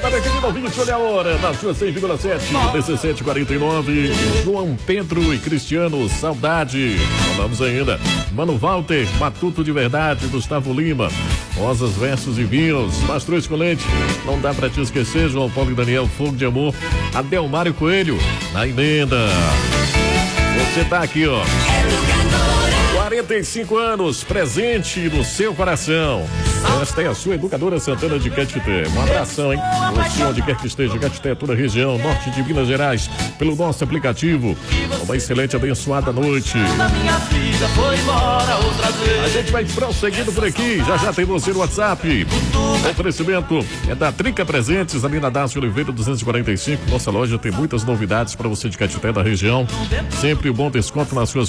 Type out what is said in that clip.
minha querida ouvinte, olha a hora, na sua 6,7, 17h49. João Pedro e Cristiano, saudade. Falamos ainda. Mano Walter, Matuto de Verdade, Gustavo Lima, Rosas, Versos e Vinhos, Mastro Escolente, não dá pra te esquecer, João Paulo e Daniel, Fogo de Amor, Adelmário Coelho, na emenda. Você tá aqui, ó. 45 anos, presente no seu coração. Esta é a sua Educadora Santana de Caetité. Um abração, hein? Você onde quer que esteja, Caetité, toda a região, norte de Minas Gerais, pelo nosso aplicativo. Uma excelente, abençoada noite. A gente vai prosseguindo por aqui. Já tem você no WhatsApp. O oferecimento é da Trinca Presentes, ali na Dácio Oliveira 245. Nossa loja tem muitas novidades para você de Caetité, da região. Sempre um bom desconto nas suas